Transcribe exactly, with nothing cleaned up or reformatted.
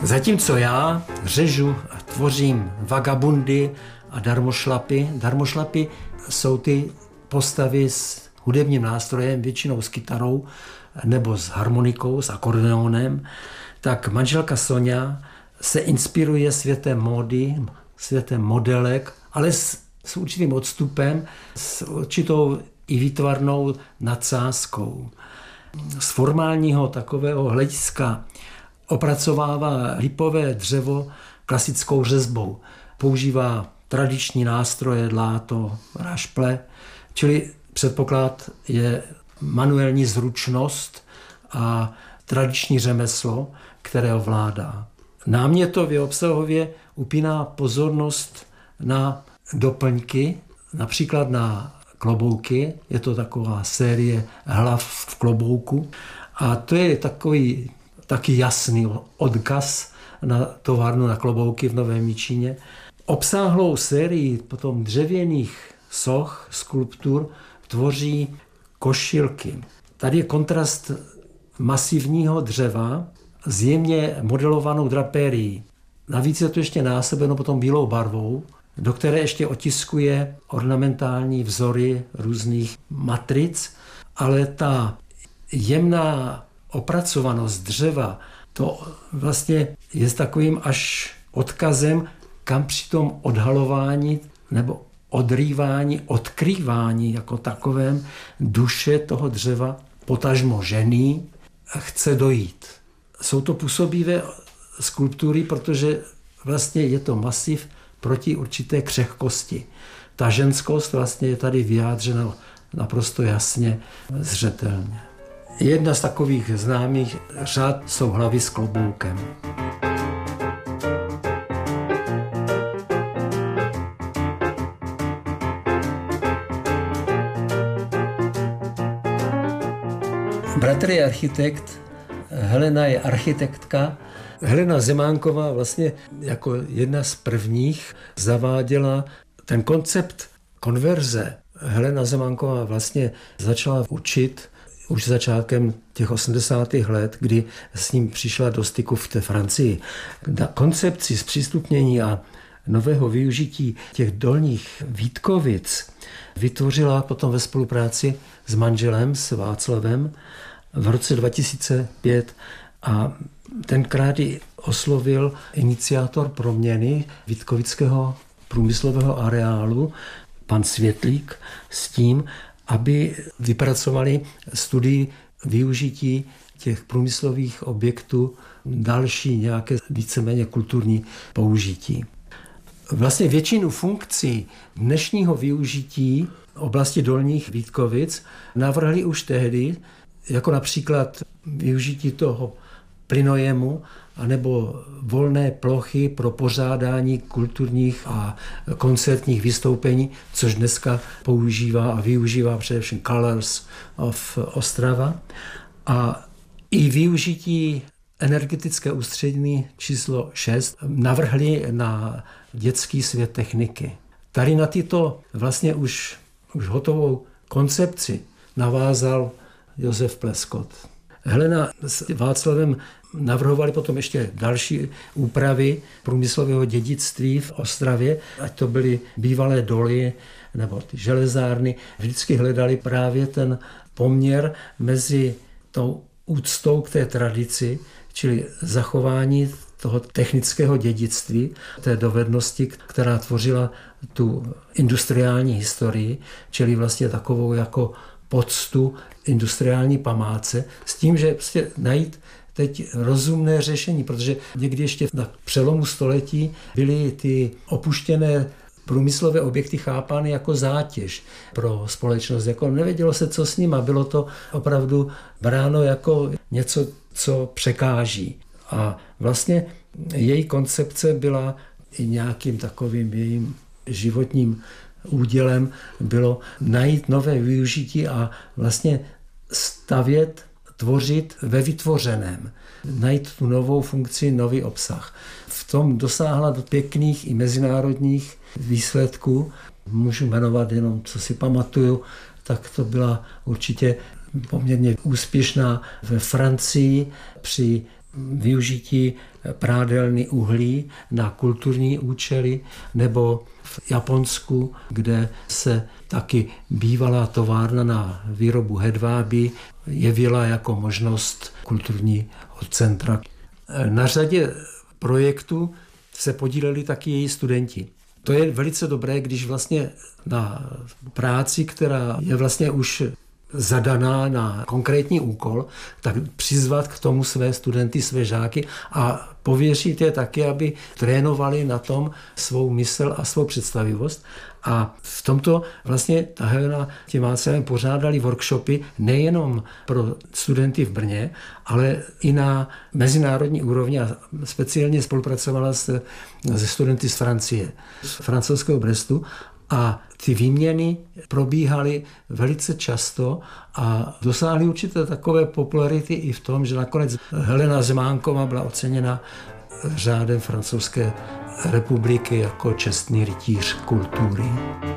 Zatímco já řežu a tvořím vagabundy a darmošlapy, darmošlapy jsou ty postavy s hudebním nástrojem, většinou s kytarou nebo s harmonikou, s akordeonem, tak manželka Soňa se inspiruje světem módy, světem modelek, ale s, s určitým odstupem, s určitou i výtvarnou nadsázkou. Z formálního takového hlediska opracovává lipové dřevo klasickou řezbou. Používá tradiční nástroje, dláto, rašple, čili předpoklad je manuální zručnost a tradiční řemeslo, které ovládá. Námětově obsahově upíná pozornost na doplňky, například na klobouky, je to taková série hlav v klobouku a to je takový taky jasný odkaz na továrnu na klobouky v Novém Jičíně. Obsáhlou sérii potom dřevěných soch, skulptur tvoří košilky. Tady je kontrast masivního dřeva s jemně modelovanou drapérií. Navíc je to ještě násobeno potom bílou barvou, do které ještě otiskuje ornamentální vzory různých matric, ale ta jemná opracovanost dřeva, to vlastně je takovým až odkazem, kam při tom odhalování nebo odrývání, odkrývání jako takovém duše toho dřeva, potažmo ženy, chce dojít. Jsou to působivé skulptury, protože vlastně je to masiv proti určité křehkosti. Ta ženskost vlastně je tady vyjádřena naprosto jasně, zřetelně. Jedna z takových známých řad jsou hlavy s kloboukem. Bratr je architekt, Helena je architektka. Helena Zemánková vlastně jako jedna z prvních zaváděla ten koncept konverze. Helena Zemánková vlastně začala učit už začátkem těch osmdesátých let, kdy s ním přišla do styku v té Francii. Na koncepci zpřístupnění a nového využití těch dolních Vítkovic vytvořila potom ve spolupráci s manželem, s Václavem, v roce dva tisíce pět a tenkrát ji oslovil iniciátor proměny Vítkovického průmyslového areálu, pan Světlík, s tím, aby vypracovali studii využití těch průmyslových objektů další nějaké víceméně kulturní použití. Vlastně většinu funkcí dnešního využití oblasti dolních Vítkovic navrhli už tehdy, jako například využití toho plynojemu anebo volné plochy pro pořádání kulturních a koncertních vystoupení, což dneska používá a využívá především Colors of Ostrava. A i využití energetické ústřední číslo šest navrhli na dětský svět techniky. Tady na tyto vlastně už, už hotovou koncepci navázal Josef Pleskot. Helena s Václavem navrhovali potom ještě další úpravy průmyslového dědictví v Ostravě, ať to byly bývalé doly nebo ty železárny. Vždycky hledali právě ten poměr mezi tou úctou k té tradici, čili zachování toho technického dědictví, té dovednosti, která tvořila tu industriální historii, čili vlastně takovou jako poctu industriální památce, s tím, že prostě najít teď rozumné řešení, protože někdy ještě na přelomu století byly ty opuštěné průmyslové objekty chápány jako zátěž pro společnost. Jako nevědělo se, co s nima. Bylo to opravdu bráno jako něco, co překáží. A vlastně její koncepce byla i nějakým takovým jejím životním údělem bylo najít nové využití a vlastně stavět, tvořit ve vytvořeném. Najít tu novou funkci, nový obsah. V tom dosáhla do pěkných i mezinárodních výsledků. Můžu jmenovat jenom, co si pamatuju, tak to byla určitě poměrně úspěšná ve Francii při využití prádelny uhlí na kulturní účely, nebo v Japonsku, kde se taky bývalá továrna na výrobu hedvábí jevila jako možnost kulturního centra. Na řadě projektů se podíleli taky její studenti. To je velice dobré, když vlastně na práci, která je vlastně už zadaná na konkrétní úkol, tak přizvat k tomu své studenty, své žáky a pověřit je taky, aby trénovali na tom svou mysl a svou představivost. A v tomto vlastně ta Helena tím Václavem pořádali workshopy nejenom pro studenty v Brně, ale i na mezinárodní úrovni a speciálně spolupracovala se, se studenty z Francie, z francouzského Brestu. A ty výměny probíhaly velice často a dosáhly určité takové popularity i v tom, že nakonec Helena Zemánková byla oceněna řádem Francouzské republiky jako čestný rytíř kultury.